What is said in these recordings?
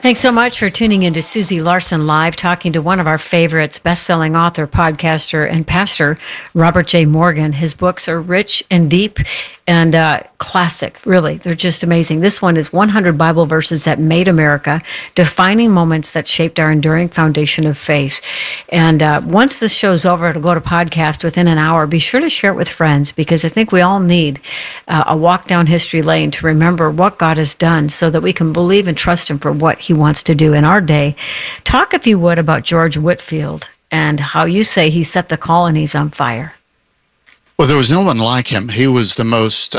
Thanks so much for tuning in to Susie Larson Live, talking to one of our favorites, best-selling author, podcaster, and pastor, Robert J. Morgan. His books are rich and deep and classic, really. They're just amazing. This one is 100 Bible Verses That Made America, Defining Moments That Shaped Our Enduring Foundation of Faith. And once this show's over, it'll go to podcast within an hour. Be sure to share it with friends, because I think we all need a walk down history lane to remember what God has done so that we can believe and trust Him for what He wants to do in our day. Talk, if you would, about George Whitefield and how you say he set the colonies on fire. Well, there was no one like him. He was the most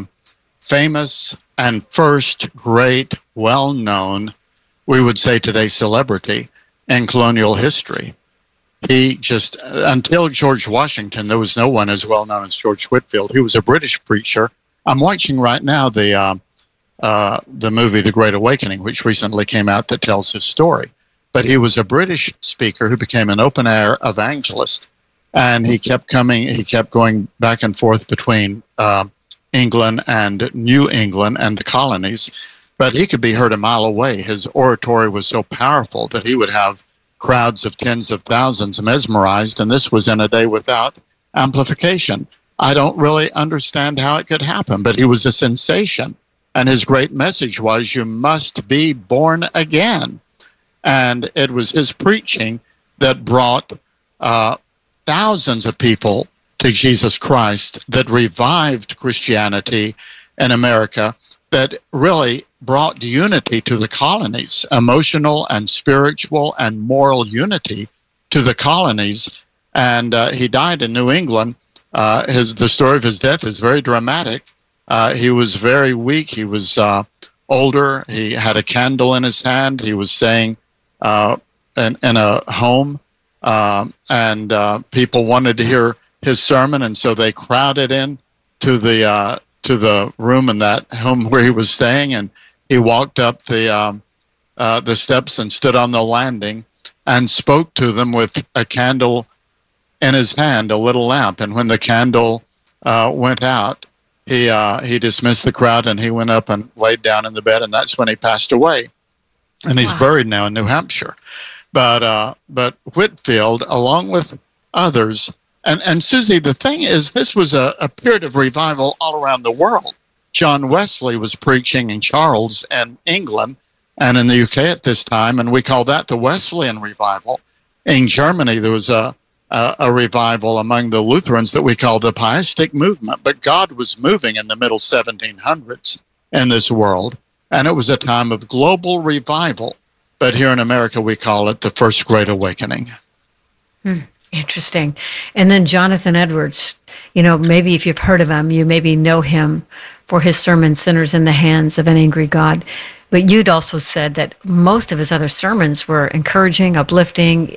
famous and first great, well-known, we would say today, celebrity in colonial history. He just, until George Washington, there was no one as well-known as George Whitefield. He was a British preacher. I'm watching right now the movie The Great Awakening, which recently came out, that tells his story. But he was a British speaker who became an open-air evangelist. And he kept going back and forth between England and New England and the colonies. But he could be heard a mile away. His oratory was so powerful that he would have crowds of tens of thousands mesmerized. And this was in a day without amplification. I don't really understand how it could happen, but he was a sensation. And his great message was, you must be born again. And it was his preaching that brought thousands of people to Jesus Christ, that revived Christianity in America, that really brought unity to the colonies, emotional and spiritual and moral unity to the colonies. And he died in New England. The story of his death is very dramatic. He was very weak. He was older. He had a candle in his hand. He was staying in a home. And people wanted to hear his sermon, and so they crowded in to the room in that home where he was staying. And he walked up the steps and stood on the landing and spoke to them with a candle in his hand, a little lamp. And when the candle went out, he dismissed the crowd, and he went up and laid down in the bed, and that's when he passed away. And he's buried now in New Hampshire. But Whitefield, along with others, and Susie, the thing is, this was a period of revival all around the world. John Wesley was preaching in Charles and England and in the UK at this time, and we call that the Wesleyan revival. In Germany, there was a revival among the Lutherans that we call the Pietistic movement. But God was moving in the middle 1700s in this world, and it was a time of global revival. But here in America, we call it the First Great Awakening. Interesting. And then Jonathan Edwards, maybe if you've heard of him, you maybe know him for his sermon, Sinners in the Hands of an Angry God. But you'd also said that most of his other sermons were encouraging, uplifting,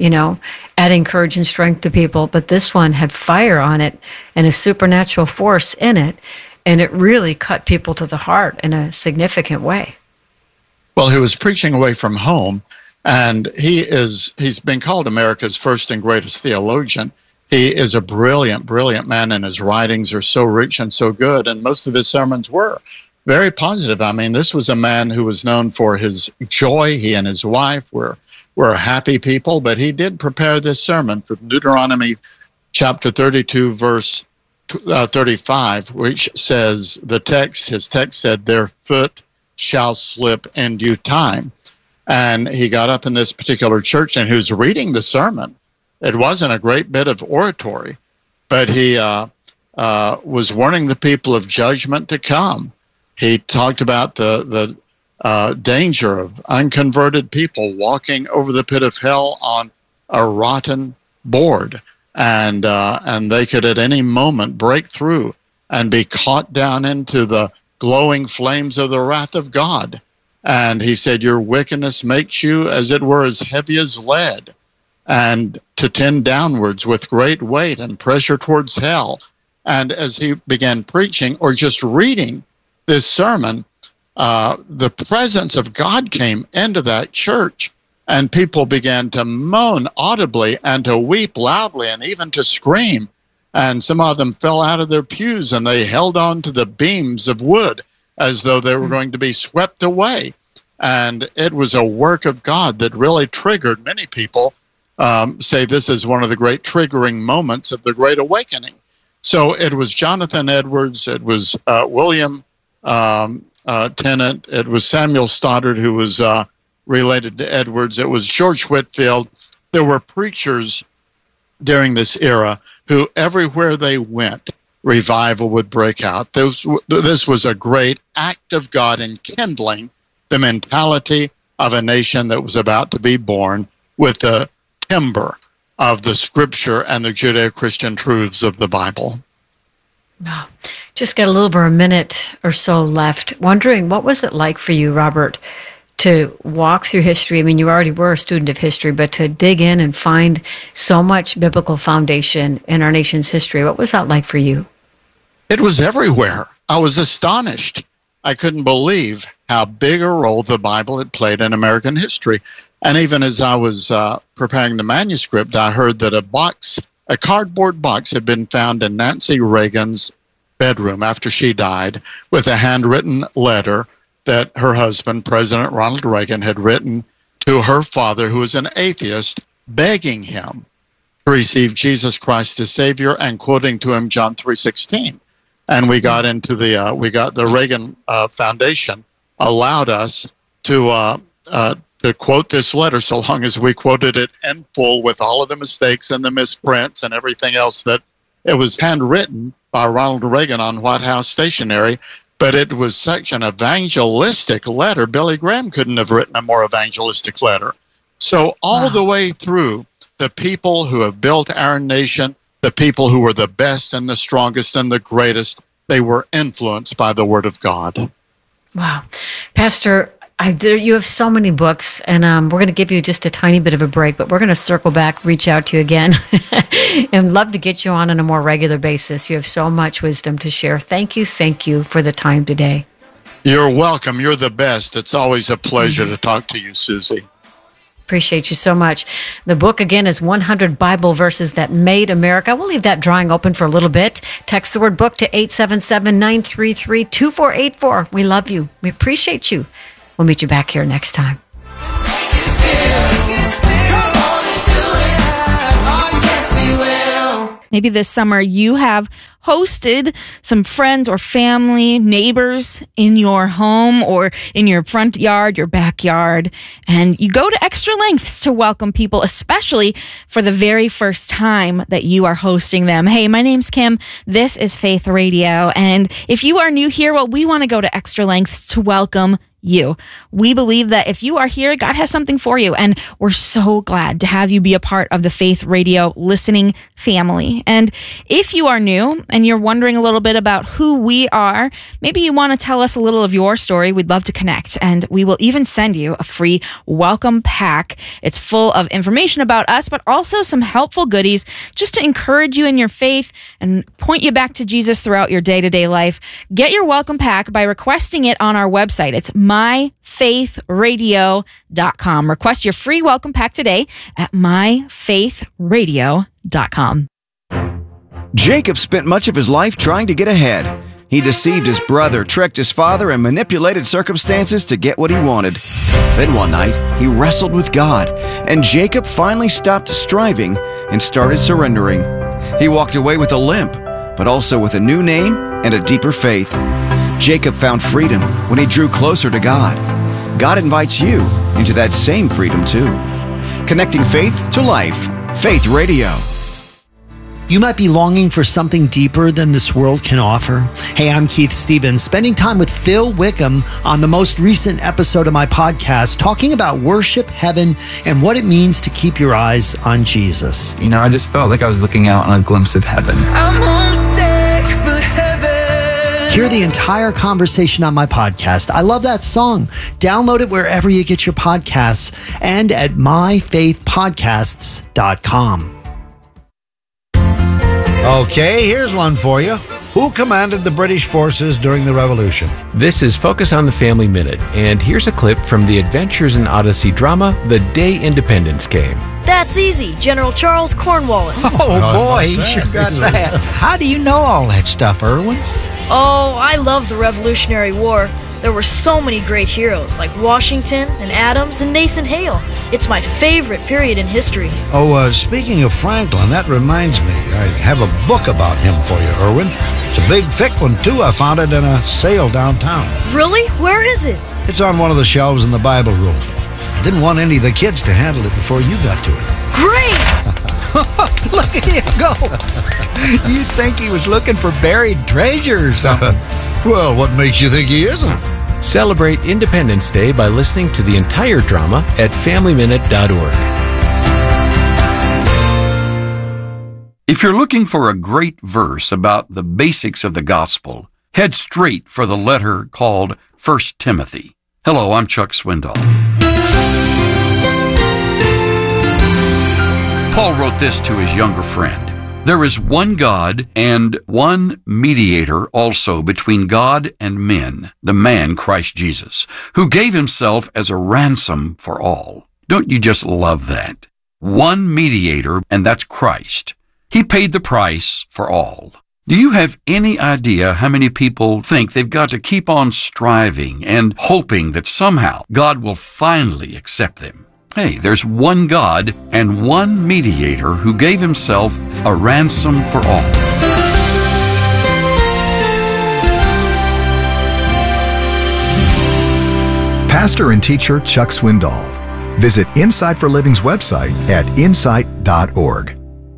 adding courage and strength to people. But this one had fire on it and a supernatural force in it. And it really cut people to the heart in a significant way. Well, he was preaching away from home, and he's been called America's first and greatest theologian. He is a brilliant, brilliant man, and his writings are so rich and so good, and most of his sermons were very positive. I mean, this was a man who was known for his joy. He and his wife were happy people, but he did prepare this sermon from Deuteronomy chapter 32, verse 35, which says, his text said, their foot shall slip in due time. And he got up in this particular church, and he was reading the sermon. It wasn't a great bit of oratory, but he was warning the people of judgment to come. He talked about the danger of unconverted people walking over the pit of hell on a rotten board, and they could at any moment break through and be caught down into the glowing flames of the wrath of God. And he said, your wickedness makes you, as it were, as heavy as lead, and to tend downwards with great weight and pressure towards hell. And as he began preaching or just reading this sermon, the presence of God came into that church, and people began to moan audibly and to weep loudly and even to scream. And some of them fell out of their pews, and they held on to the beams of wood as though they were going to be swept away. And it was a work of God that really triggered many people, say this is one of the great triggering moments of the Great Awakening. So it was Jonathan Edwards, it was William Tennant, it was Samuel Stoddard, who was related to Edwards, it was George Whitefield. There were preachers during this era who everywhere they went, revival would break out. This was a great act of God in kindling the mentality of a nation that was about to be born with the timber of the Scripture and the Judeo-Christian truths of the Bible. Oh, just got a little over a minute or so left. Wondering, what was it like for you, Robert, to walk through history? I mean, you already were a student of history, but to dig in and find so much biblical foundation in our nation's history, what was that like for you? It was everywhere. I was astonished. I couldn't believe how big a role the Bible had played in American history. And even as I was preparing the manuscript, I heard that a cardboard box had been found in Nancy Reagan's bedroom after she died with a handwritten letter that her husband, President Ronald Reagan, had written to her father, who was an atheist, begging him to receive Jesus Christ as Savior and quoting to him John 3:16. And we got into the Reagan Foundation allowed us to quote this letter so long as we quoted it in full with all of the mistakes and the misprints and everything else. That it was handwritten by Ronald Reagan on White House stationery, but it was such an evangelistic letter. Billy Graham couldn't have written a more evangelistic letter. So all the way through, the people who have built our nation, the people who were the best and the strongest and the greatest, they were influenced by the Word of God. Wow. Pastor, you have so many books, and we're going to give you just a tiny bit of a break, but we're going to circle back, reach out to you again, and love to get you on a more regular basis. You have so much wisdom to share. Thank you for the time today. You're welcome. You're the best. It's always a pleasure to talk to you, Susie. Appreciate you so much. The book, again, is 100 Bible Verses That Made America. We'll leave that drawing open for a little bit. Text the word book to 877-933-2484. We love you. We appreciate you. We'll meet you back here next time. Maybe this summer you have hosted some friends or family, neighbors in your home or in your front yard, your backyard, and you go to extra lengths to welcome people, especially for the very first time that you are hosting them. Hey, my name's Kim. This is Faith Radio. And if you are new here, well, we want to go to extra lengths to welcome you. We believe that if you are here, God has something for you, and we're so glad to have you be a part of the Faith Radio listening family. And if you are new and you're wondering a little bit about who we are, maybe you want to tell us a little of your story, we'd love to connect, and we will even send you a free welcome pack. It's full of information about us, but also some helpful goodies just to encourage you in your faith and point you back to Jesus throughout your day-to-day life. Get your welcome pack by requesting it on our website. It's myfaithradio.com. Request your free welcome pack today at myfaithradio.com. Jacob spent much of his life trying to get ahead. He deceived his brother, tricked his father, and manipulated circumstances to get what he wanted. Then one night, he wrestled with God, and Jacob finally stopped striving and started surrendering. He walked away with a limp, but also with a new name and a deeper faith. Jacob found freedom when he drew closer to God. God invites you into that same freedom too. Connecting faith to life. Faith Radio. You might be longing for something deeper than this world can offer. Hey, I'm Keith Stevens, spending time with Phil Wickham on the most recent episode of my podcast, talking about worship, heaven, and what it means to keep your eyes on Jesus. You know, I just felt like I was looking out on a glimpse of heaven. I'm homesick for heaven. Hear the entire conversation on my podcast. I love that song. Download it wherever you get your podcasts and at myfaithpodcasts.com. Okay, here's one for you. Who commanded the British forces during the Revolution? This is Focus on the Family Minute, and here's a clip from the Adventures in Odyssey drama, The Day Independence Came. That's easy. General Charles Cornwallis. Oh, boy, he sure got that. How do you know all that stuff, Erwin? Oh, I love the Revolutionary War. There were so many great heroes like Washington and Adams and Nathan Hale. It's my favorite period in history. Oh, speaking of Franklin, that reminds me. I have a book about him for you, Erwin. It's a big, thick one, too. I found it in a sale downtown. Really? Where is it? It's on one of the shelves in the Bible room. I didn't want any of the kids to handle it before you got to it. Great! Look at him go. You'd think he was looking for buried treasure or something. Well, what makes you think he isn't? Celebrate Independence Day by listening to the entire drama at FamilyMinute.org. If you're looking for a great verse about the basics of the gospel, head straight for the letter called 1 Timothy. Hello, I'm Chuck Swindoll. Paul wrote this to his younger friend. There is one God and one mediator also between God and men, the man Christ Jesus, who gave himself as a ransom for all. Don't you just love that? One mediator, and that's Christ. He paid the price for all. Do you have any idea how many people think they've got to keep on striving and hoping that somehow God will finally accept them? Hey, there's one God and one mediator who gave himself a ransom for all. Pastor and teacher Chuck Swindoll. Visit Insight for Living's website at insight.org.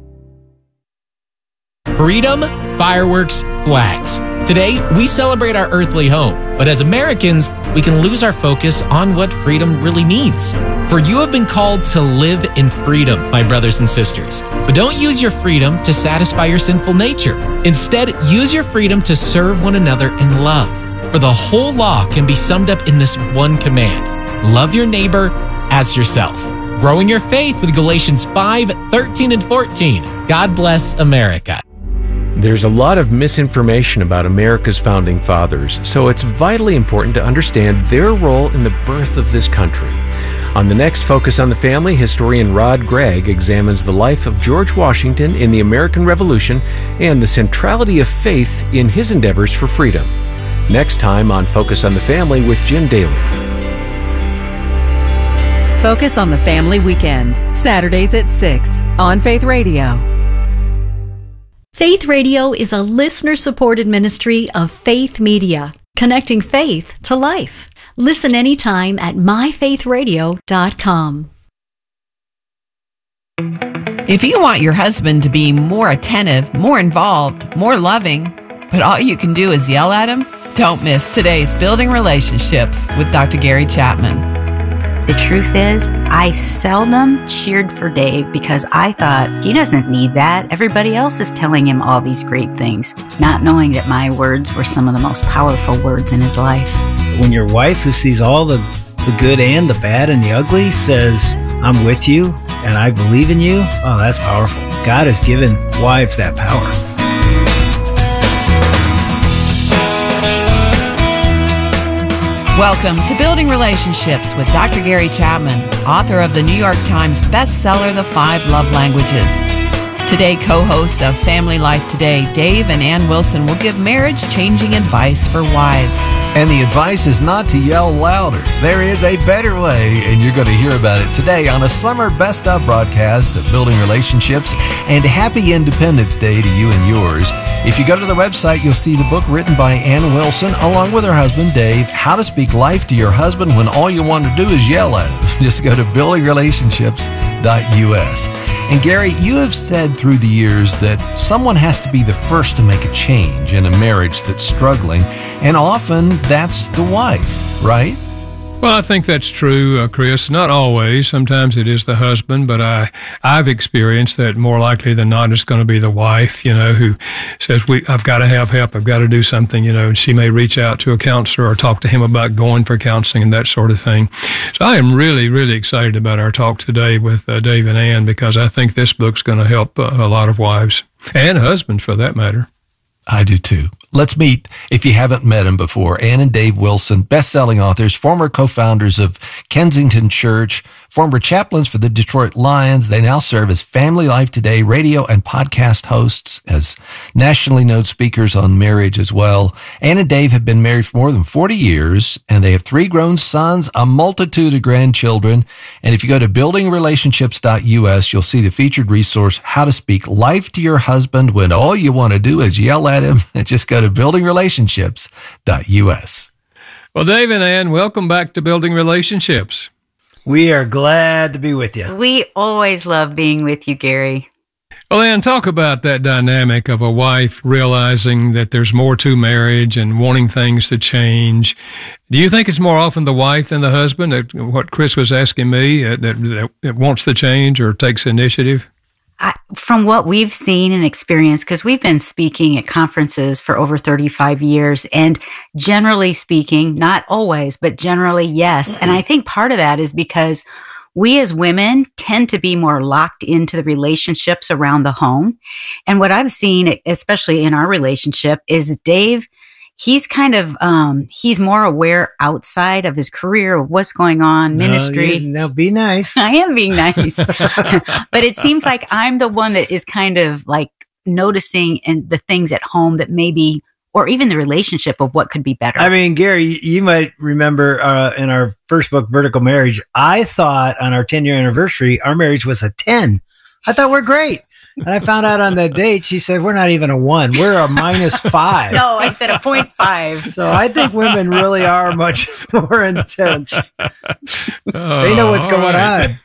Freedom, fireworks, flags. Today, we celebrate our earthly home, but as Americans, we can lose our focus on what freedom really means. For you have been called to live in freedom, my brothers and sisters. But don't use your freedom to satisfy your sinful nature. Instead, use your freedom to serve one another in love. For the whole law can be summed up in this one command: love your neighbor as yourself. Growing your faith with Galatians 5:13 and 14. God bless America. There's a lot of misinformation about America's founding fathers, so it's vitally important to understand their role in the birth of this country. On the next Focus on the Family, historian Rod Gregg examines the life of George Washington in the American Revolution and the centrality of faith in his endeavors for freedom. Next time on Focus on the Family with Jim Daly. Focus on the Family Weekend, Saturdays at 6 on Faith Radio. Faith Radio is a listener-supported ministry of Faith Media, connecting faith to life. Listen anytime at myfaithradio.com. If you want your husband to be more attentive, more involved, more loving, but all you can do is yell at him, don't miss today's Building Relationships with Dr. Gary Chapman. The truth is, I seldom cheered for Dave because I thought he doesn't need that. Everybody else is telling him all these great things, not knowing that my words were some of the most powerful words in his life. When your wife, who sees all the good and the bad and the ugly, says, I'm with you and I believe in you, oh, that's powerful. God has given wives that power. Welcome to Building Relationships with Dr. Gary Chapman, author of the New York Times bestseller, The 5 Love Languages. Today, co-hosts of Family Life Today, Dave and Ann Wilson, will give marriage-changing advice for wives. And the advice is not to yell louder. There is a better way, and you're going to hear about it today on a summer Best Of broadcast of Building Relationships. And happy Independence Day to you and yours. If you go to the website, you'll see the book written by Ann Wilson, along with her husband, Dave, How to Speak Life to Your Husband When All You Want to Do Is Yell at Him. Just go to buildingrelationships.us. And Gary, you have said through the years that someone has to be the first to make a change in a marriage that's struggling, and often that's the wife, right? Well, I think that's true, Chris. Not always. Sometimes it is the husband, but I've experienced that more likely than not it's going to be the wife, who says, I've got to have help, I've got to do something, and she may reach out to a counselor or talk to him about going for counseling and that sort of thing. So I am really, really excited about our talk today with Dave and Ann, because I think this book's going to help a lot of wives and husbands for that matter. I do too. Let's meet, if you haven't met them before, Ann and Dave Wilson, best-selling authors, former co-founders of Kensington Church, former chaplains for the Detroit Lions. They now serve as Family Life Today radio and podcast hosts, as nationally known speakers on marriage as well. Ann and Dave have been married for more than 40 years, and they have 3 grown sons, a multitude of grandchildren. And if you go to buildingrelationships.us, you'll see the featured resource, How to Speak Life to Your Husband When All You Want to Do Is Yell at Him. Just go to buildingrelationships.us. Well, Dave and Ann, welcome back to Building Relationships. We are glad to be with you. We always love being with you, Gary. Well, Ann, talk about that dynamic of a wife realizing that there's more to marriage and wanting things to change. Do you think it's more often the wife than the husband, what Chris was asking me, that wants the change or takes initiative? From what we've seen and experienced, because we've been speaking at conferences for over 35 years, and generally speaking, not always, but generally, yes. And I think part of that is because we as women tend to be more locked into the relationships around the home. And what I've seen, especially in our relationship, is Dave, he's kind of, he's more aware outside of his career of what's going on, ministry. Now be nice. I am being nice. But it seems like I'm the one that is kind of like noticing and the things at home that maybe, or even the relationship of what could be better. I mean, Gary, you might remember in our first book, Vertical Marriage, I thought on our 10-year anniversary, our marriage was a 10. I thought we're great. And I found out on that date, she said, we're not even a 1. We're a -5. No, I said a 0.5. So I think women really are much more intense. They know what's going on.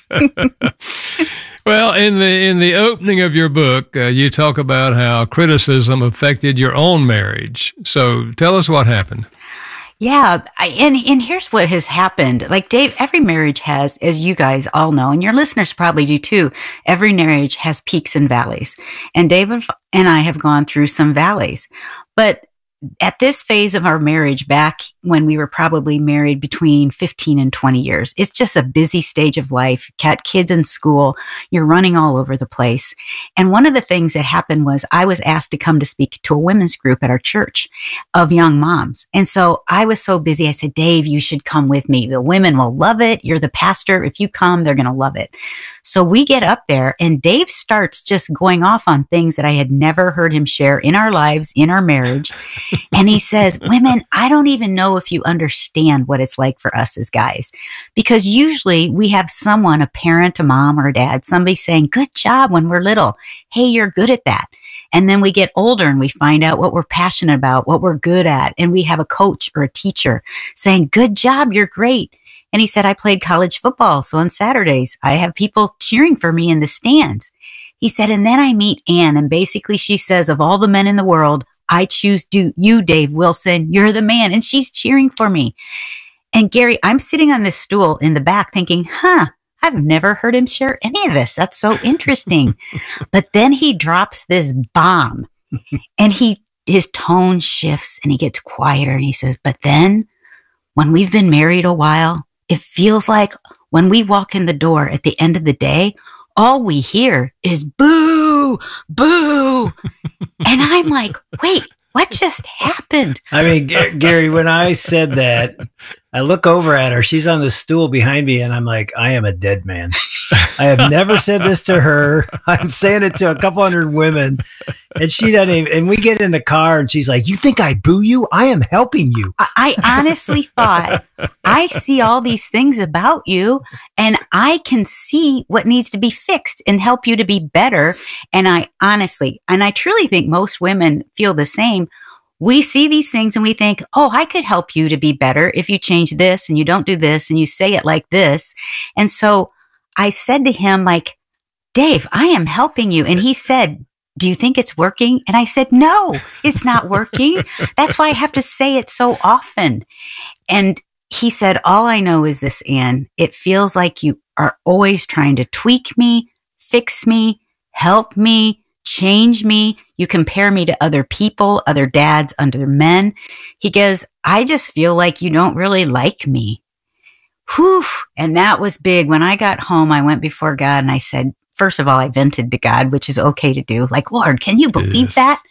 Well, in the opening of your book, you talk about how criticism affected your own marriage. So tell us what happened. Yeah. And here's what has happened. Like Dave, every marriage has, as you guys all know, and your listeners probably do too, every marriage has peaks and valleys. And Dave and I have gone through some valleys. But at this phase of our marriage, back when we were probably married between 15 and 20 years, it's just a busy stage of life. Got kids in school, you're running all over the place. And one of the things that happened was I was asked to come to speak to a women's group at our church of young moms. And so I was so busy, I said, Dave, you should come with me. The women will love it. You're the pastor. If you come, they're going to love it. So we get up there and Dave starts just going off on things that I had never heard him share in our lives, in our marriage. And he says, women, I don't even know if you understand what it's like for us as guys, because usually we have someone, a parent, a mom or a dad, somebody saying, good job when we're little. Hey, you're good at that. And then we get older and we find out what we're passionate about, what we're good at. And we have a coach or a teacher saying, good job, you're great. And he said, I played college football. So on Saturdays, I have people cheering for me in the stands. He said, and then I meet Ann, and basically she says, of all the men in the world, I choose you, Dave Wilson. You're the man. And she's cheering for me. And Gary, I'm sitting on this stool in the back thinking, I've never heard him share any of this. That's so interesting. But then he drops this bomb and his tone shifts and he gets quieter and he says, but then when we've been married a while, it feels like when we walk in the door at the end of the day, all we hear is boo, boo. And I'm like, wait, what just happened? I mean, Gary, when I said that, I look over at her. She's on the stool behind me, and I'm like, I am a dead man. I have never said this to her. I'm saying it to a couple hundred women, and she doesn't even. And we get in the car, and she's like, "You think I boo you? I am helping you." I honestly thought, I see all these things about you, and I can see what needs to be fixed and help you to be better. And I honestly, and I truly think most women feel the same. We see these things and we think, oh, I could help you to be better if you change this and you don't do this and you say it like this. And so I said to him, like, Dave, I am helping you. And he said, do you think it's working? And I said, no, it's not working. That's why I have to say it so often. And he said, all I know is this, Ann, it feels like you are always trying to tweak me, fix me, help me, change me. You compare me to other people, other dads, other men. He goes, I just feel like you don't really like me. Whew. And that was big. When I got home, I went before God and I said, first of all, I vented to God, which is okay to do. Like, Lord, can you believe that?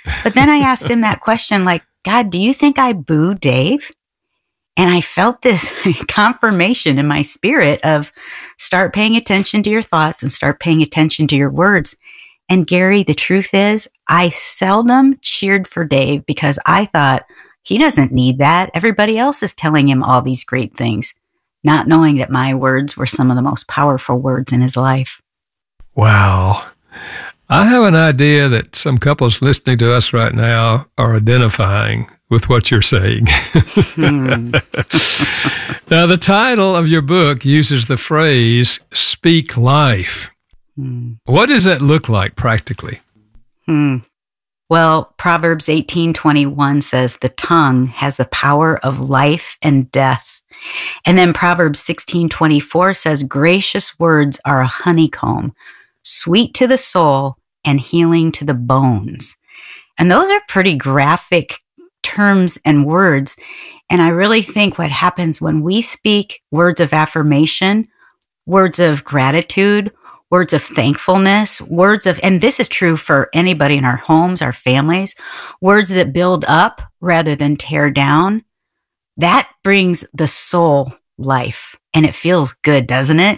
But then I asked him that question, like, God, do you think I boo Dave? And I felt this confirmation in my spirit of start paying attention to your thoughts and start paying attention to your words. And Gary, the truth is, I seldom cheered for Dave because I thought he doesn't need that. Everybody else is telling him all these great things, not knowing that my words were some of the most powerful words in his life. Wow. I have an idea that some couples listening to us right now are identifying with what you're saying. Now, the title of your book uses the phrase, speak life. What does that look like practically? Well, Proverbs 18:21 says the tongue has the power of life and death. And then Proverbs 16:24 says gracious words are a honeycomb, sweet to the soul and healing to the bones. And those are pretty graphic terms and words. And I really think what happens when we speak words of affirmation, words of gratitude, words of thankfulness, and this is true for anybody in our homes, our families, words that build up rather than tear down, that brings the soul life. And it feels good, doesn't it?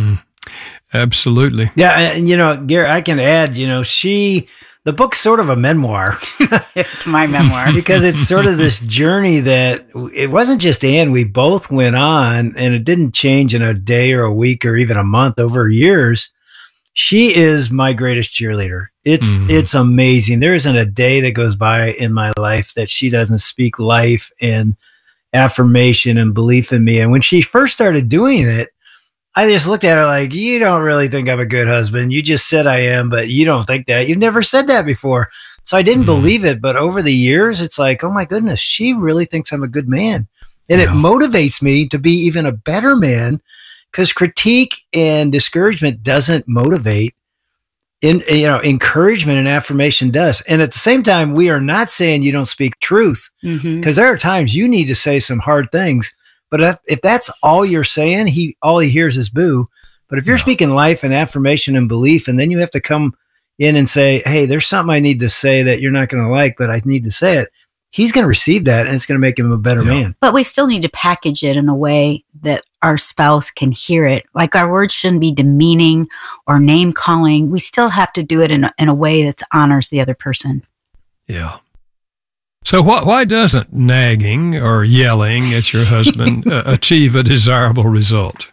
Absolutely. Yeah. And, Gary, I can add, the book's sort of a memoir. It's my memoir. Because it's sort of this journey that it wasn't just Ann, we both went on, and it didn't change in a day or a week or even a month, over years. She is my greatest cheerleader. It's amazing. There isn't a day that goes by in my life that she doesn't speak life and affirmation and belief in me. And when she first started doing it, I just looked at her like, you don't really think I'm a good husband. You just said I am, but you don't think that. You've never said that before. So I didn't believe it. But over the years, it's like, oh my goodness, she really thinks I'm a good man. And it motivates me to be even a better man, because critique and discouragement doesn't motivate. Encouragement and affirmation does. And at the same time, we are not saying you don't speak truth, because there are times you need to say some hard things. But if that's all you're saying, all he hears is boo. But if you're speaking life and affirmation and belief, and then you have to come in and say, hey, there's something I need to say that you're not going to like, but I need to say it, he's going to receive that, and it's going to make him a better man. But we still need to package it in a way that our spouse can hear it. Like, our words shouldn't be demeaning or name calling. We still have to do it in a way that honors the other person. Yeah. So why doesn't nagging or yelling at your husband achieve a desirable result?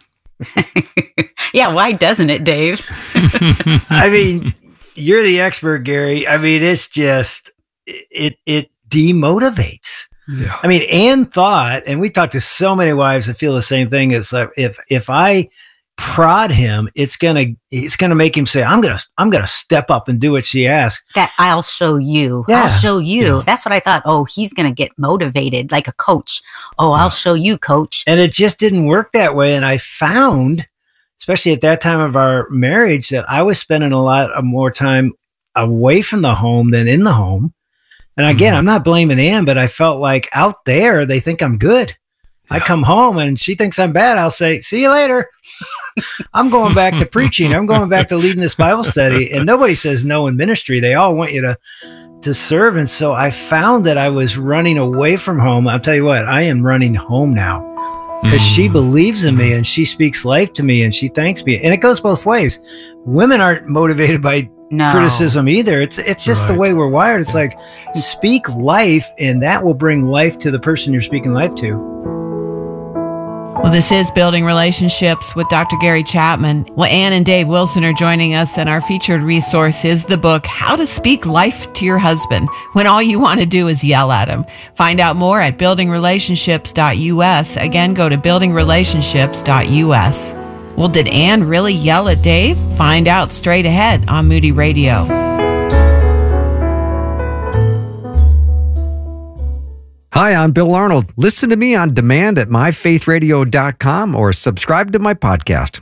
Yeah, why doesn't it, Dave? I mean, you're the expert, Gary. I mean, it's just, it demotivates. Yeah. I mean, Ann thought, and we talked to so many wives that feel the same thing, is that if I prod him, it's gonna make him say, I'm gonna step up and do what she asks. That I'll show you. Yeah. I'll show you. Yeah. That's what I thought. Oh, he's gonna get motivated like a coach. Oh, I'll show you, coach. And it just didn't work that way. And I found, especially at that time of our marriage, that I was spending a lot more time away from the home than in the home. And again, I'm not blaming Ann, but I felt like out there, they think I'm good. I come home and she thinks I'm bad. I'll say, see you later. I'm going back to preaching. I'm going back to leading this Bible study. And nobody says no in ministry. They all want you to serve. And so I found that I was running away from home. I'll tell you what, I am running home now, because she believes in me and she speaks life to me and she thanks me. And it goes both ways. Women aren't motivated by criticism either. It's just the way we're wired. It's like, speak life, and that will bring life to the person you're speaking life to. Well, this is Building Relationships with Dr. Gary Chapman. Well, Ann and Dave Wilson are joining us, and our featured resource is the book, How to Speak Life to Your Husband When All You Want to Do Is Yell at Him. Find out more at buildingrelationships.us. Again, go to buildingrelationships.us. Well, did Ann really yell at Dave? Find out straight ahead on Moody Radio. Hi, I'm Bill Arnold. Listen to me on demand at myfaithradio.com or subscribe to my podcast.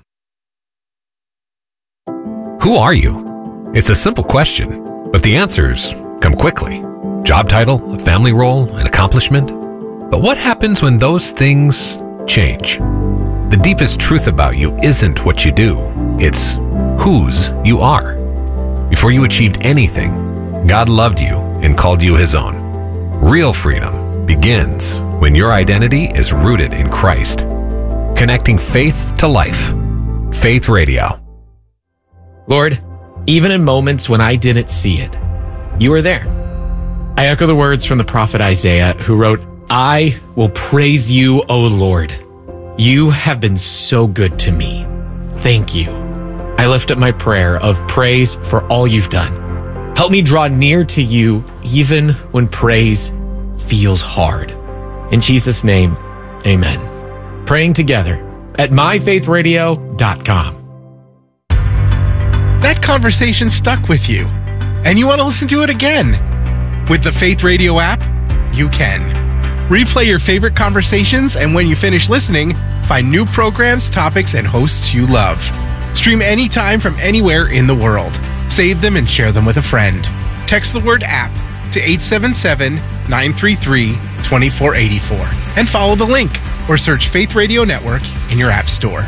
Who are you? It's a simple question, but the answers come quickly. Job title, a family role, an accomplishment. But what happens when those things change? The deepest truth about you isn't what you do. It's whose you are. Before you achieved anything, God loved you and called you his own. Real freedom begins when your identity is rooted in Christ. Connecting faith to life. Faith Radio. Lord, even in moments when I didn't see it, you were there. I echo the words from the prophet Isaiah, who wrote, I will praise you, O Lord. You have been so good to me. Thank you. I lift up my prayer of praise for all you've done. Help me draw near to you even when praise feels hard. In Jesus' name, amen. Praying together at myfaithradio.com. That conversation stuck with you, and you want to listen to it again. With the Faith Radio app, you can. Replay your favorite conversations, and when you finish listening, find new programs, topics, and hosts you love. Stream anytime from anywhere in the world. Save them and share them with a friend. Text the word app to 877-933-2484 and follow the link or search Faith Radio Network in your app store.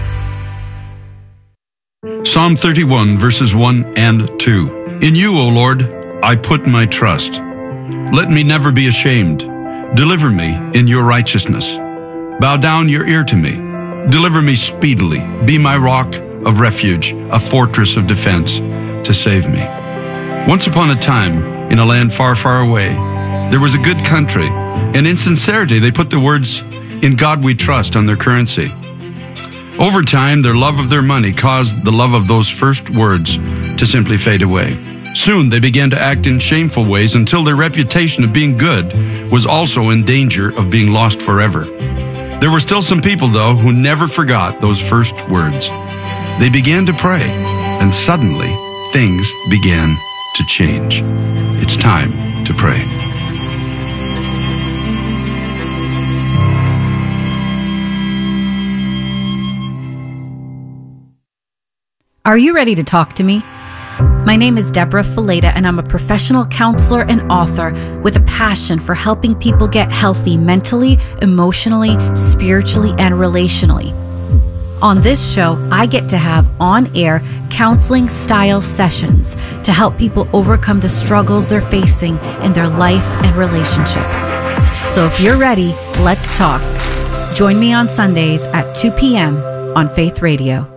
Psalm 31, verses 1 and 2. In you, O Lord, I put my trust. Let me never be ashamed. Deliver me in your righteousness. Bow down your ear to me. Deliver me speedily. Be my rock of refuge, a fortress of defense to save me. Once upon a time, in a land far, far away, there was a good country, and in sincerity they put the words, "In God we trust," on their currency. Over time, their love of their money caused the love of those first words to simply fade away. Soon, they began to act in shameful ways until their reputation of being good was also in danger of being lost forever. There were still some people, though, who never forgot those first words. They began to pray, and suddenly, things began to change. It's time to pray. Are you ready to talk to me? My name is Deborah Fileta, and I'm a professional counselor and author with a passion for helping people get healthy mentally, emotionally, spiritually, and relationally. On this show, I get to have on-air counseling-style sessions to help people overcome the struggles they're facing in their life and relationships. So if you're ready, let's talk. Join me on Sundays at 2 p.m. on Faith Radio.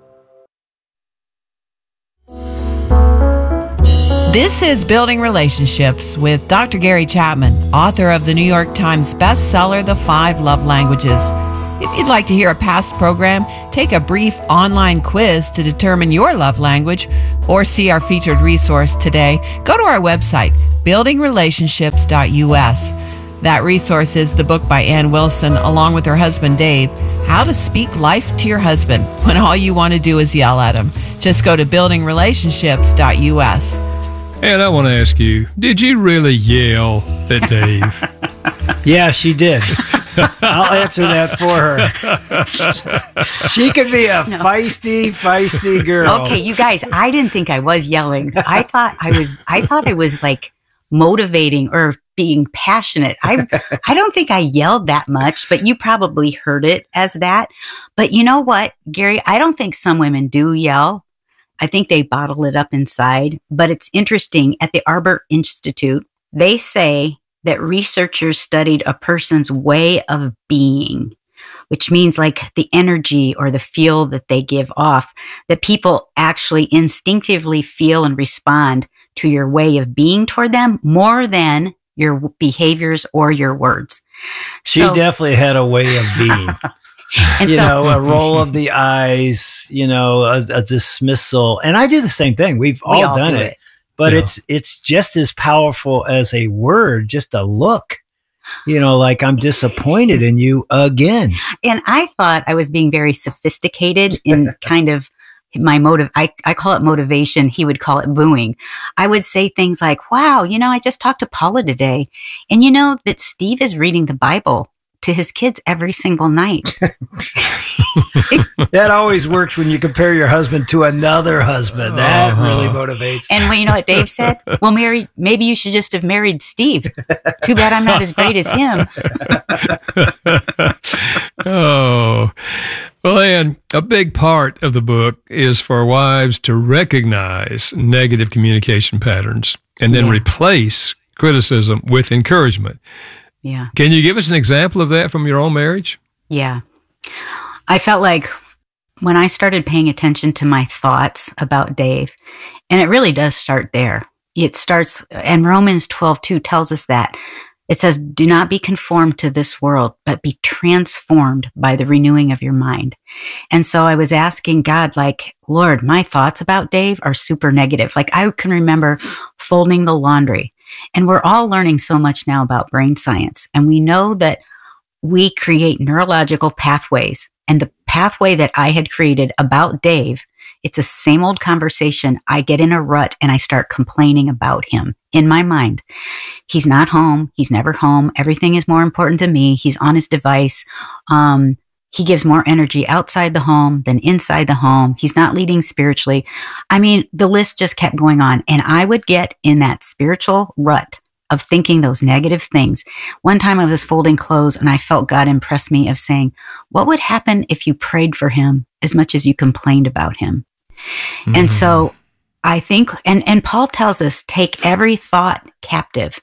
This is Building Relationships with Dr. Gary Chapman, author of the New York Times bestseller, The 5 Love Languages. If you'd like to hear a past program, take a brief online quiz to determine your love language, or see our featured resource today, go to our website, buildingrelationships.us. That resource is the book by Ann Wilson, along with her husband Dave, How to Speak Life to Your Husband When All You Want to Do Is Yell at Him. Just go to buildingrelationships.us. And I want to ask you, did you really yell at Dave? Yeah, she did. I'll answer that for her. She could be a feisty girl. Okay, you guys, I didn't think I was yelling. I thought I was like motivating or being passionate. I don't think I yelled that much, but you probably heard it as that. But you know what, Gary? I don't think some women do yell. I think they bottle it up inside. But it's interesting, at the Arbor Institute, they say that researchers studied a person's way of being, which means like the energy or the feel that they give off, that people actually instinctively feel and respond to your way of being toward them more than your behaviors or your words. She definitely had a way of being. And a roll of the eyes, a dismissal. And I do the same thing. We've all done it. But it's just as powerful as a word, just a look. Like, I'm disappointed in you again. And I thought I was being very sophisticated in kind of my motive. I call it motivation. He would call it booing. I would say things like, wow, I just talked to Paula today. And that Steve is reading the Bible to his kids every single night. That always works when you compare your husband to another husband. That really motivates. And you know what Dave said? Well, Mary, maybe you should just have married Steve. Too bad I'm not as great as him. Oh, well, Ann, a big part of the book is for wives to recognize negative communication patterns and then replace criticism with encouragement. Yeah. Can you give us an example of that from your own marriage? Yeah. I felt like when I started paying attention to my thoughts about Dave, and it really does start there. It starts, and Romans 12:2 tells us that. It says, do not be conformed to this world, but be transformed by the renewing of your mind. And so I was asking God, like, Lord, my thoughts about Dave are super negative. Like, I can remember folding the laundry, and we're all learning so much now about brain science. And we know that we create neurological pathways, and the pathway that I had created about Dave, it's the same old conversation. I get in a rut and I start complaining about him in my mind. He's not home. He's never home. Everything is more important to me. He's on his device. He gives more energy outside the home than inside the home. He's not leading spiritually. I mean, the list just kept going on. And I would get in that spiritual rut of thinking those negative things. One time I was folding clothes and I felt God impress me of saying, what would happen if you prayed for him as much as you complained about him? Mm-hmm. And so I think, and Paul tells us, take every thought captive.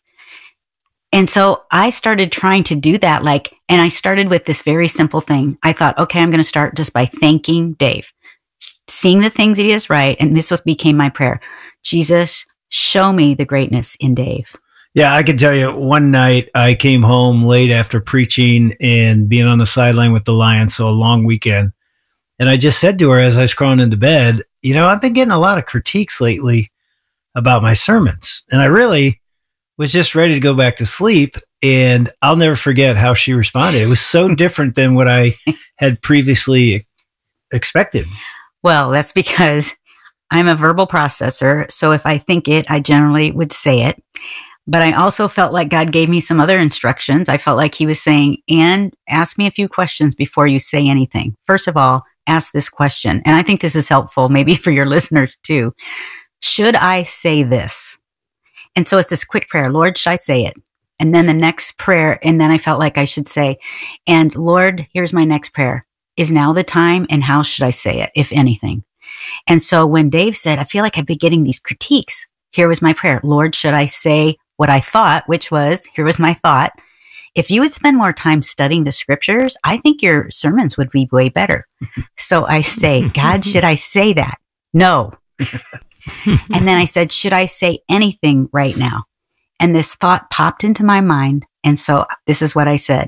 And so I started trying to do that, and I started with this very simple thing. I thought, okay, I'm going to start just by thanking Dave, seeing the things that he does right. And this became my prayer. Jesus, show me the greatness in Dave. Yeah, I can tell you, one night I came home late after preaching and being on the sideline with the Lions, so a long weekend. And I just said to her as I was crawling into bed, I've been getting a lot of critiques lately about my sermons. And I really was just ready to go back to sleep. And I'll never forget how she responded. It was so different than what I had previously expected. Well, that's because I'm a verbal processor. So if I think it, I generally would say it. But I also felt like God gave me some other instructions. I felt like he was saying, and ask me a few questions before you say anything. First of all, ask this question. And I think this is helpful maybe for your listeners too. Should I say this? And so it's this quick prayer. Lord, should I say it? And then the next prayer. And then I felt like I should say, and Lord, here's my next prayer. Is now the time? And how should I say it, if anything? And so when Dave said, I feel like I've been getting these critiques, here was my prayer. Lord, should I say what I thought, which was, here was my thought. If you would spend more time studying the scriptures, I think your sermons would be way better. So I say, God, should I say that? No. And then I said, should I say anything right now? And this thought popped into my mind. And so this is what I said.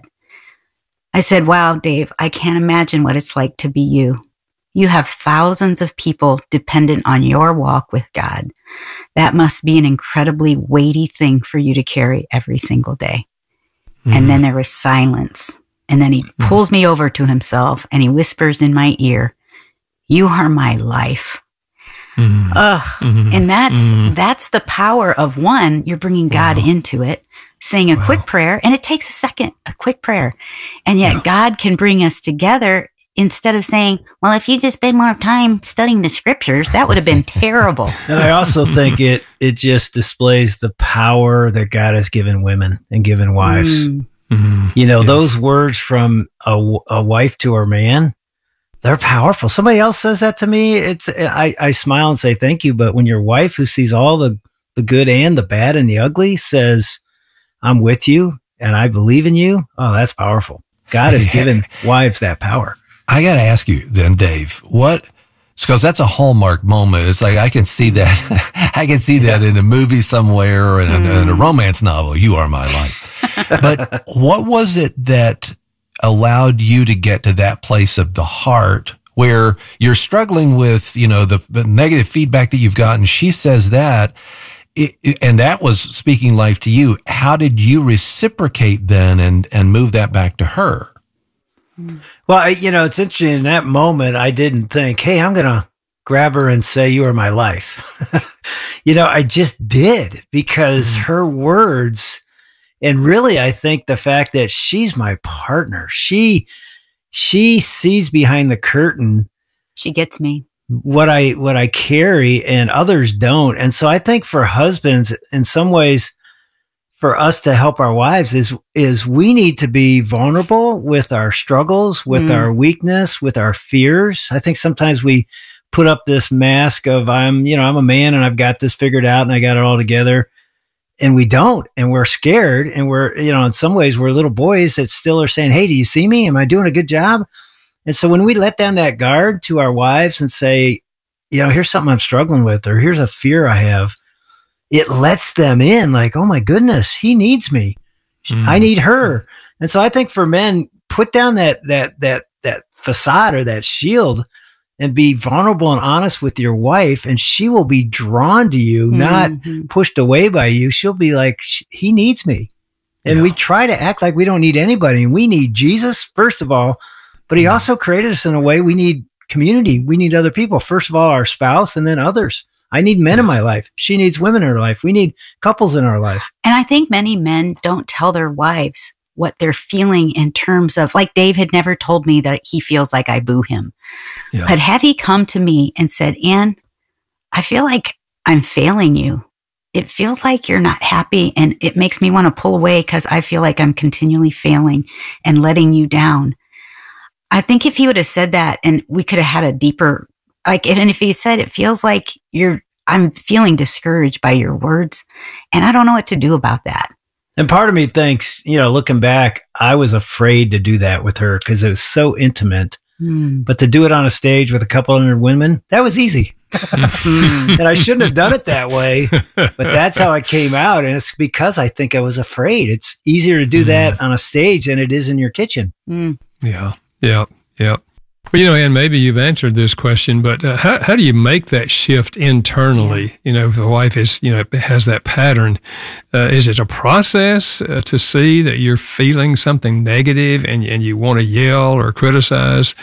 I said, wow, Dave, I can't imagine what it's like to be you. You have thousands of people dependent on your walk with God. That must be an incredibly weighty thing for you to carry every single day. Mm-hmm. And then there was silence. And then he pulls me over to himself and he whispers in my ear, you are my life. Mm-hmm. Mm-hmm. And that's the power of one, you're bringing God into it, saying a quick prayer, and it takes a second, a quick prayer. And yet God can bring us together. Instead of saying, well, if you just spend more time studying the scriptures, that would have been terrible. And I also think it just displays the power that God has given women and given wives. Mm-hmm. Those words from a wife to her man, they're powerful. Somebody else says that to me. I smile and say thank you. But when your wife, who sees all the good and the bad and the ugly, says, I'm with you and I believe in you, oh, that's powerful. God has given wives that power. I got to ask you then, Dave, because that's a Hallmark moment. It's like, I can see that. I can see that in a movie somewhere or in a romance novel. You are my life. But what was it that allowed you to get to that place of the heart where you're struggling with, the negative feedback that you've gotten? She says that, and that was speaking life to you. How did you reciprocate then and move that back to her? Well, it's interesting. In that moment, I didn't think, hey, I'm going to grab her and say, you are my life. I just did, because her words, and really, I think the fact that she's my partner, she sees behind the curtain. She gets me. What I carry and others don't. And so I think for husbands, in some ways, for us to help our wives is we need to be vulnerable with our struggles, with our weakness, with our fears. I think sometimes we put up this mask of I'm a man and I've got this figured out and I got it all together. And we don't, and we're scared. And we're, in some ways we're little boys that still are saying, hey, do you see me? Am I doing a good job? And so when we let down that guard to our wives and say, here's something I'm struggling with, or here's a fear I have, it lets them in like, oh my goodness, he needs me. I need her. And so I think for men, put down that facade or that shield and be vulnerable and honest with your wife, and she will be drawn to you, not pushed away by you. She'll be like, he needs me. And we try to act like we don't need anybody. And we need Jesus, first of all, but he also created us in a way we need community. We need other people. First of all, our spouse, and then others. I need men in my life. She needs women in her life. We need couples in our life. And I think many men don't tell their wives what they're feeling in terms of, like Dave had never told me that he feels like I boo him. Yeah. But had he come to me and said, Ann, I feel like I'm failing you. It feels like you're not happy, and it makes me want to pull away because I feel like I'm continually failing and letting you down. I think if he would have said that, and we could have had a deeper, and if he said, it feels like I'm feeling discouraged by your words, and I don't know what to do about that. And part of me thinks, looking back, I was afraid to do that with her because it was so intimate. But to do it on a stage with a couple hundred women, that was easy. And I shouldn't have done it that way, but that's how it came out. And it's because I think I was afraid. It's easier to do that on a stage than it is in your kitchen. Yeah. Well, Ann, maybe you've answered this question, but how do you make that shift internally? If the wife is, has that pattern, is it a process to see that you're feeling something negative and you want to yell or criticize,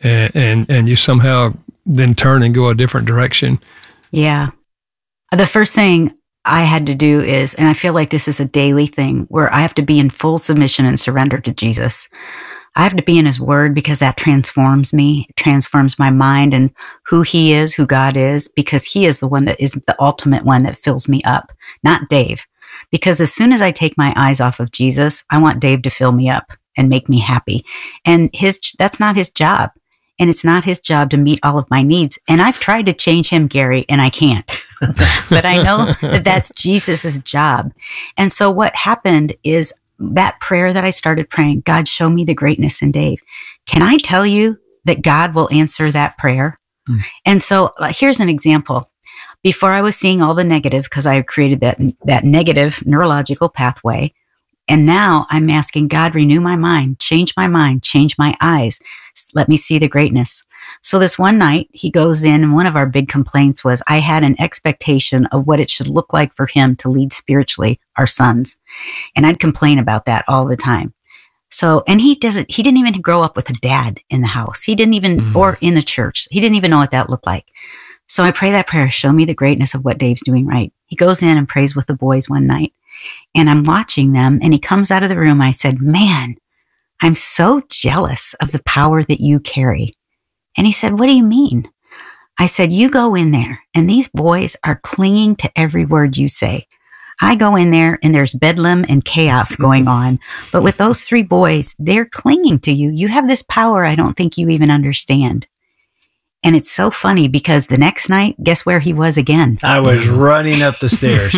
and you somehow then turn and go a different direction? Yeah. The first thing I had to do is, and I feel like this is a daily thing, where I have to be in full submission and surrender to Jesus. I have to be in his word because that transforms me, it transforms my mind and who he is, who God is, because he is the one that is the ultimate one that fills me up, not Dave. Because as soon as I take my eyes off of Jesus, I want Dave to fill me up and make me happy. And that's not his job. And it's not his job to meet all of my needs. And I've tried to change him, Gary, and I can't. But I know that that's Jesus's job. And so what happened is, that prayer that I started praying, God, show me the greatness in Dave. Can I tell you that God will answer that prayer? And so here's an example. Before I was seeing all the negative, because I created that negative neurological pathway. And now I'm asking God, renew my mind, change my eyes. Let me see the greatness. So this one night he goes in, and one of our big complaints was I had an expectation of what it should look like for him to lead spiritually our sons. And I'd complain about that all the time. So, and he didn't even grow up with a dad in the house. He didn't even, or in the church. He didn't even know what that looked like. So I pray that prayer, show me the greatness of what Dave's doing right. He goes in and prays with the boys one night, and I'm watching them, and he comes out of the room. I said, man, I'm so jealous of the power that you carry. And he said, what do you mean? I said, you go in there and these boys are clinging to every word you say. I go in there and there's bedlam and chaos going on. But with those three boys, they're clinging to you. You have this power I don't think you even understand. And it's so funny because the next night, guess where he was again? I was running up the stairs.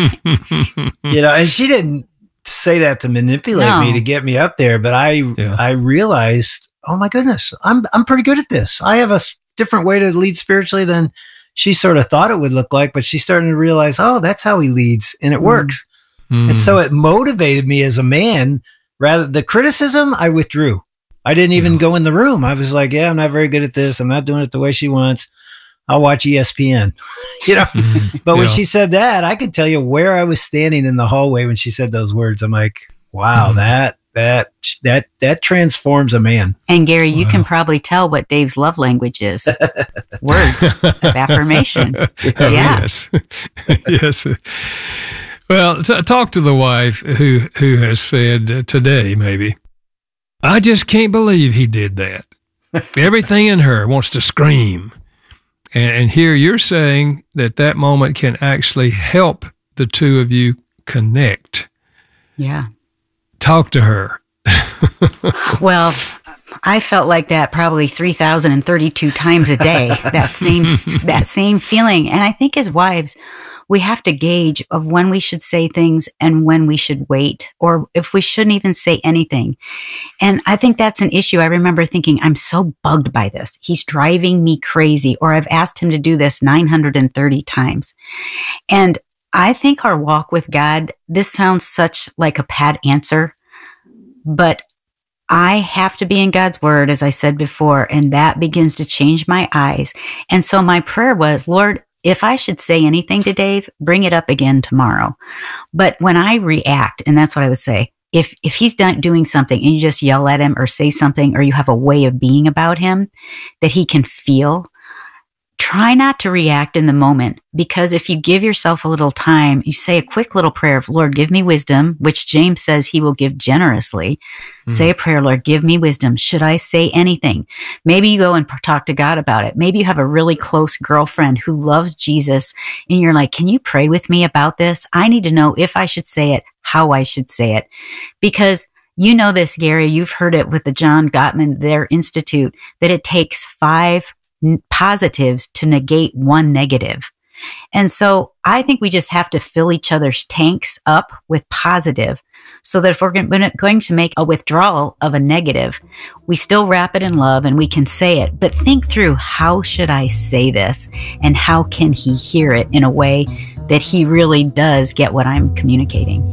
And she didn't say that to manipulate me to get me up there, but I realized, oh my goodness, I'm pretty good at this. I have a different way to lead spiritually than she sort of thought it would look like, but she's starting to realize, oh, that's how he leads, and it works. And so it motivated me as a man. Rather, the criticism, I withdrew. I didn't even go in the room. I was like, yeah, I'm not very good at this. I'm not doing it the way she wants. I'll watch ESPN, But when she said that, I could tell you where I was standing in the hallway when she said those words. I'm like, wow, that transforms a man. And Gary, you can probably tell what Dave's love language is. Words of affirmation. Yes. Yes. Well, talk to the wife who has said today, maybe, I just can't believe he did that. Everything in her wants to scream. And here you're saying that moment can actually help the two of you connect. Yeah. Talk to her. Well, I felt like that probably 3,032 times a day, that same feeling. And I think as wives, we have to gauge of when we should say things and when we should wait, or if we shouldn't even say anything. And I think that's an issue. I remember thinking, I'm so bugged by this. He's driving me crazy, or I've asked him to do this 930 times. And I think our walk with God, this sounds such like a pat answer, but I have to be in God's word, as I said before, and that begins to change my eyes. And so my prayer was, Lord, if I should say anything to Dave, bring it up again tomorrow. But when I react, and that's what I would say, if he's doing something and you just yell at him or say something, or you have a way of being about him that he can feel, try not to react in the moment, because if you give yourself a little time, you say a quick little prayer of, Lord, give me wisdom, which James says he will give generously. Say a prayer, Lord, give me wisdom. Should I say anything? Maybe you go and talk to God about it. Maybe you have a really close girlfriend who loves Jesus and you're like, can you pray with me about this? I need to know if I should say it, how I should say it. Because you know this, Gary, you've heard it with the John Gottman, their institute, that it takes 5 positives to negate 1 negative. And so I think we just have to fill each other's tanks up with positive, so that if we're going to make a withdrawal of a negative, we still wrap it in love and we can say it. But think through, how should I say this? And how can he hear it in a way that he really does get what I'm communicating?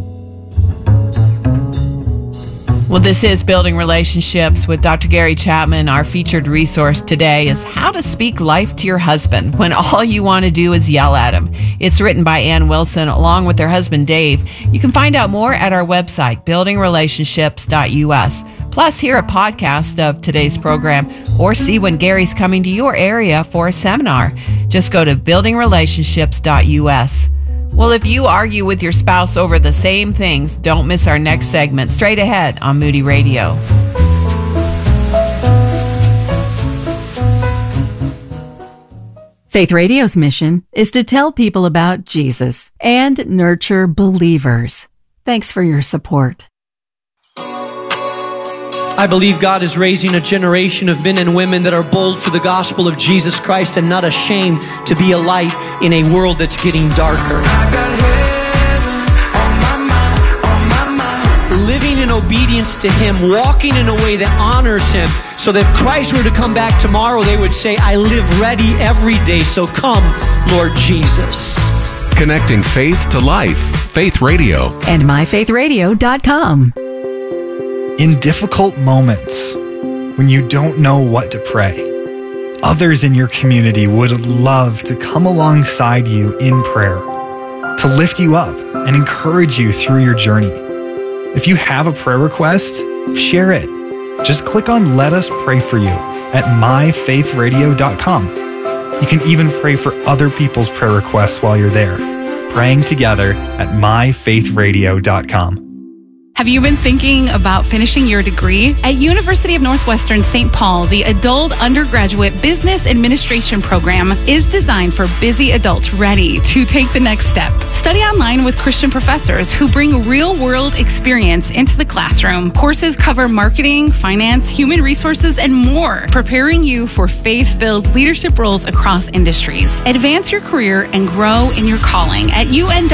Well, this is Building Relationships with Dr. Gary Chapman. Our featured resource today is How to Speak Life to Your Husband When All You Want to Do Is Yell at Him. It's written by Ann Wilson along with her husband, Dave. You can find out more at our website, buildingrelationships.us. Plus, hear a podcast of today's program or see when Gary's coming to your area for a seminar. Just go to buildingrelationships.us. Well, if you argue with your spouse over the same things, don't miss our next segment straight ahead on Moody Radio. Faith Radio's mission is to tell people about Jesus and nurture believers. Thanks for your support. I believe God is raising a generation of men and women that are bold for the gospel of Jesus Christ and not ashamed to be a light in a world that's getting darker. Living in obedience to Him, walking in a way that honors Him, so that if Christ were to come back tomorrow, they would say, I live ready every day, so come, Lord Jesus. Connecting faith to life. Faith Radio. And myfaithradio.com. In difficult moments, when you don't know what to pray, others in your community would love to come alongside you in prayer, to lift you up and encourage you through your journey. If you have a prayer request, share it. Just click on Let Us Pray For You at myfaithradio.com. You can even pray for other people's prayer requests while you're there, praying together at myfaithradio.com. Have you been thinking about finishing your degree? At University of Northwestern St. Paul, the Adult Undergraduate Business Administration program is designed for busy adults ready to take the next step. Study online with Christian professors who bring real-world experience into the classroom. Courses cover marketing, finance, human resources, and more, preparing you for faith-filled leadership roles across industries. Advance your career and grow in your calling at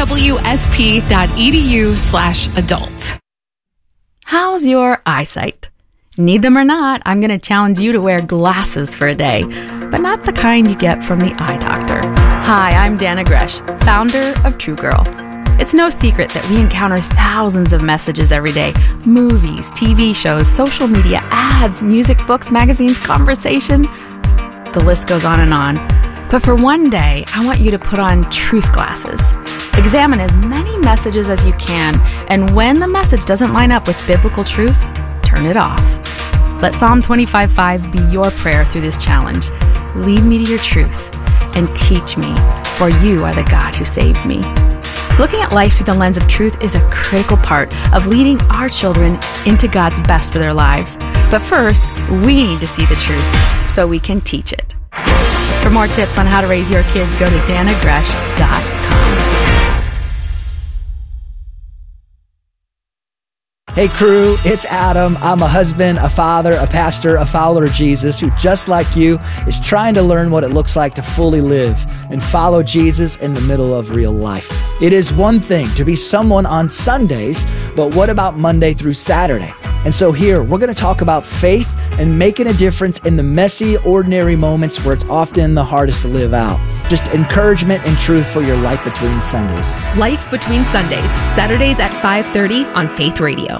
unwsp.edu/adult. How's your eyesight? Need them or not, I'm going to challenge you to wear glasses for a day, but not the kind you get from the eye doctor. Hi, I'm Dana Gresh, founder of True Girl. It's no secret that we encounter thousands of messages every day. Movies, TV shows, social media, ads, music, books, magazines, conversation. The list goes on and on. But for one day, I want you to put on truth glasses. Examine as many messages as you can, and when the message doesn't line up with biblical truth, turn it off. Let Psalm 25:5 be your prayer through this challenge. Lead me to your truth and teach me, for you are the God who saves me. Looking at life through the lens of truth is a critical part of leading our children into God's best for their lives. But first, we need to see the truth so we can teach it. For more tips on how to raise your kids, go to danagresh.com. Hey crew, it's Adam. I'm a husband, a father, a pastor, a follower of Jesus who, just like you, is trying to learn what it looks like to fully live and follow Jesus in the middle of real life. It is one thing to be someone on Sundays, but what about Monday through Saturday? And so here, we're going to talk about faith and making a difference in the messy, ordinary moments where it's often the hardest to live out. Just encouragement and truth for your life between Sundays. Life Between Sundays, Saturdays at 5:30 on Faith Radio.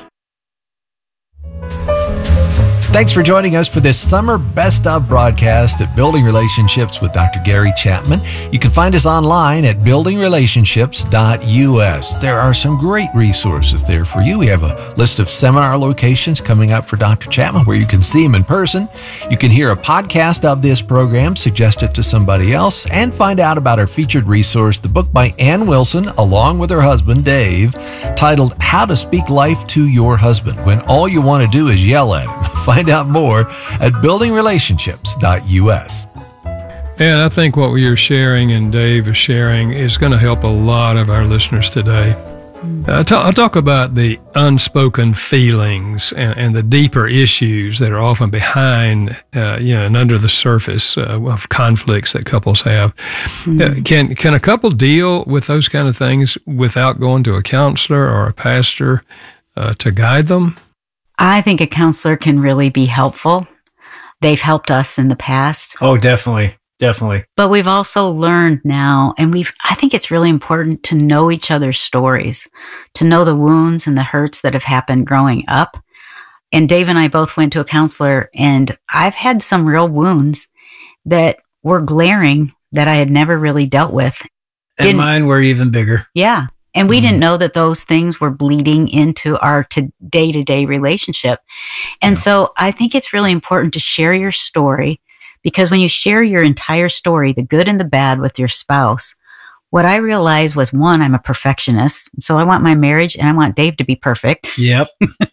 Thanks for joining us for this summer Best Of broadcast at Building Relationships with Dr. Gary Chapman. You can find us online at buildingrelationships.us. There are some great resources there for you. We have a list of seminar locations coming up for Dr. Chapman where you can see him in person. You can hear a podcast of this program, suggest it to somebody else, and find out about our featured resource, the book by Ann Wilson, along with her husband, Dave, titled How to Speak Life to Your Husband When All You Want to Do Is Yell at Him. Find out more at buildingrelationships.us. And I think what you're sharing and Dave is sharing is going to help a lot of our listeners today. I'll talk about the unspoken feelings and the deeper issues that are often behind, and under the surface of conflicts that couples have. Can a couple deal with those kind of things without going to a counselor or a pastor to guide them? I think a counselor can really be helpful. They've helped us in the past. Oh, definitely. Definitely. But we've also learned now, and I think it's really important to know each other's stories, to know the wounds and the hurts that have happened growing up. And Dave and I both went to a counselor, and I've had some real wounds that were glaring that I had never really dealt with. And mine were even bigger. Yeah. And we didn't know that those things were bleeding into our day-to-day relationship. And so I think it's really important to share your story, because when you share your entire story, the good and the bad, with your spouse, what I realized was, one, I'm a perfectionist. So I want my marriage and I want Dave to be perfect. Yep.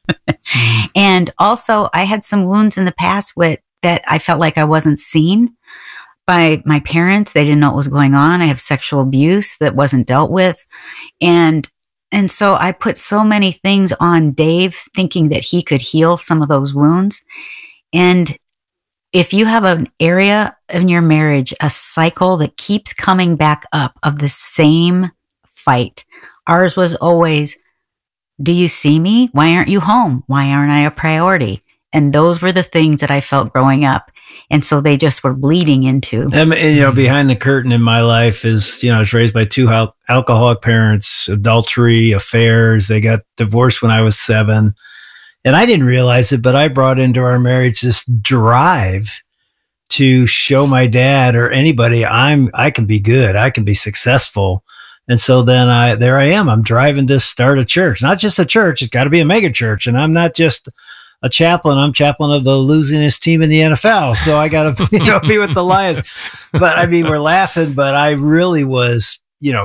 And also I had some wounds in the past that I felt like I wasn't seen by my parents. They didn't know what was going on. I have sexual abuse that wasn't dealt with. And so I put so many things on Dave, thinking that he could heal some of those wounds. And if you have an area in your marriage, a cycle that keeps coming back up of the same fight, ours was always, do you see me? Why aren't you home? Why aren't I a priority? And those were the things that I felt growing up. And so they just were bleeding into. And, behind the curtain in my life is, I was raised by two alcoholic parents, adultery, affairs. They got divorced when I was 7. And I didn't realize it, but I brought into our marriage this drive to show my dad or anybody I can be good. I can be successful. And so then there I am. I'm driving to start a church, not just a church. It's got to be a mega church. And I'm not just a chaplain. I'm chaplain of the losingest team in the NFL. So I got to, be with the Lions. But we're laughing, but I really was,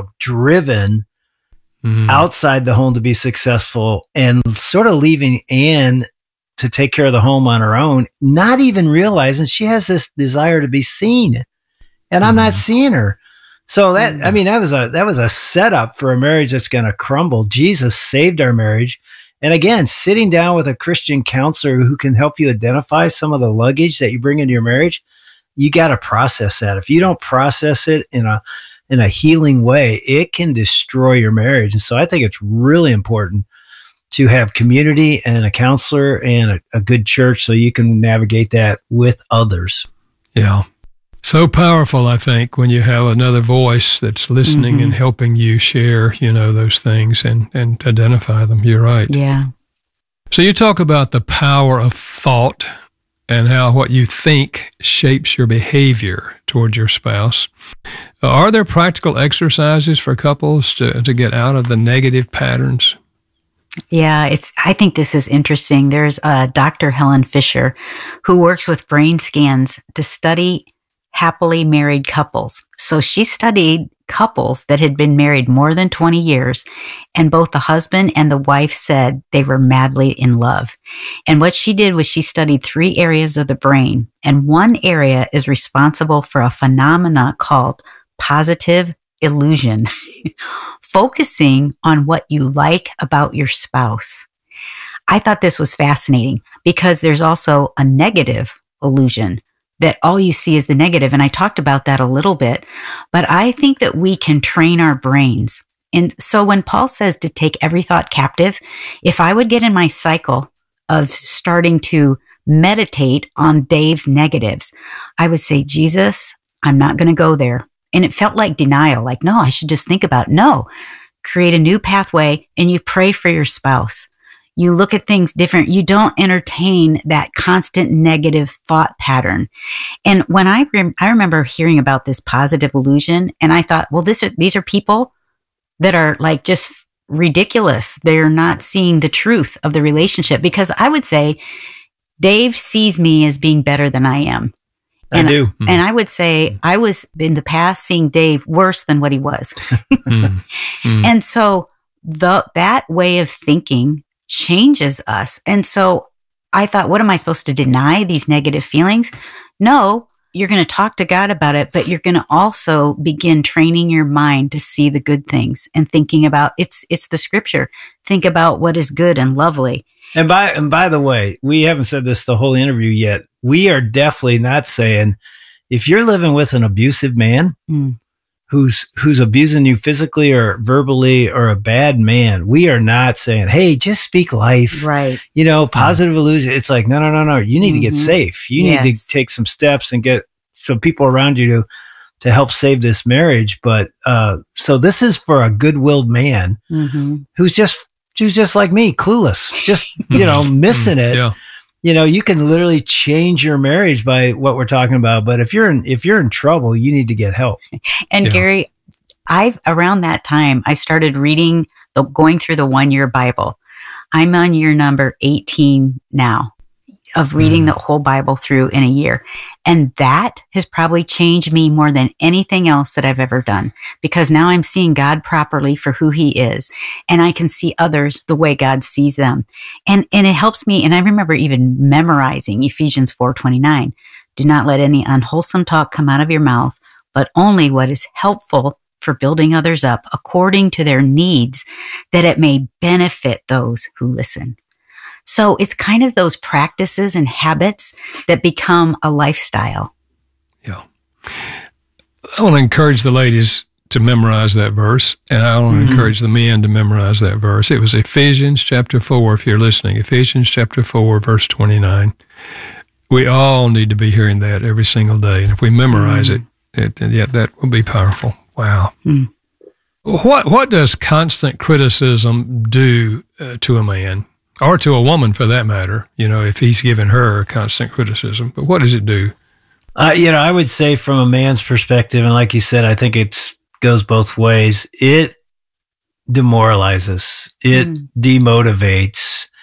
driven outside the home to be successful, and sort of leaving Ann to take care of the home on her own, not even realizing she has this desire to be seen, and I'm not seeing her. So that was a setup for a marriage that's going to crumble. Jesus saved our marriage. And again, sitting down with a Christian counselor who can help you identify some of the luggage that you bring into your marriage, you got to process that. If you don't process it in a healing way, it can destroy your marriage. And so I think it's really important to have community and a counselor and a good church so you can navigate that with others. Yeah. So powerful, I think, when you have another voice that's listening and helping you share, those things and identify them. You're right. Yeah. So you talk about the power of thought and how what you think shapes your behavior toward your spouse. Are there practical exercises for couples to get out of the negative patterns? Yeah, I think this is interesting. There's Dr. Helen Fisher who works with brain scans to study happily married couples. So she studied couples that had been married more than 20 years, and both the husband and the wife said they were madly in love. And what she did was she studied 3 areas of the brain, and one area is responsible for a phenomena called positive illusion, focusing on what you like about your spouse. I thought this was fascinating because there's also a negative illusion that all you see is the negative. And I talked about that a little bit, but I think that we can train our brains. And so when Paul says to take every thought captive, if I would get in my cycle of starting to meditate on Dave's negatives, I would say, Jesus, I'm not going to go there. And it felt like denial, like, no, I should just think about it. No, create a new pathway and you pray for your spouse. You look at things different. You don't entertain that constant negative thought pattern. And when I remember hearing about this positive illusion, and I thought, well, these are people that are like just ridiculous. They're not seeing the truth of the relationship, because I would say Dave sees me as being better than I am. I do. And I would say I was in the past seeing Dave worse than what he was. And so that way of thinking changes us. And so I thought, what am I supposed to deny these negative feelings? No, you're going to talk to God about it, but you're going to also begin training your mind to see the good things and thinking about it's the scripture. Think about what is good and lovely. And by the way, we haven't said this the whole interview yet. We are definitely not saying if you're living with an abusive man who's abusing you physically or verbally, or a bad man, we are not saying, hey, just speak life. Right. You know, positive illusion. It's like, no. You need to get safe. You need to take some steps and get some people around you to help save this marriage. But so this is for a good-willed man who's just like me, clueless, just, missing it. Yeah. You can literally change your marriage by what we're talking about. But if you're in trouble, you need to get help. And Gary, around that time, I started going through the 1-year Bible. I'm on year number 18 now of reading the whole Bible through in a year. And that has probably changed me more than anything else that I've ever done, because now I'm seeing God properly for who he is. And I can see others the way God sees them. And it helps me. And I remember even memorizing Ephesians 4:29. Do not let any unwholesome talk come out of your mouth, but only what is helpful for building others up according to their needs, that it may benefit those who listen. So it's kind of those practices and habits that become a lifestyle. Yeah. I want to encourage the ladies to memorize that verse, and I want to encourage the men to memorize that verse. It was Ephesians chapter 4, if you're listening, Ephesians chapter 4, verse 29. We all need to be hearing that every single day. And if we memorize it, that will be powerful. Wow. What does constant criticism do to a man? Or to a woman, for that matter, if he's giving her constant criticism. But what does it do? I would say from a man's perspective, and like you said, I think it goes both ways. It demoralizes. It demotivates.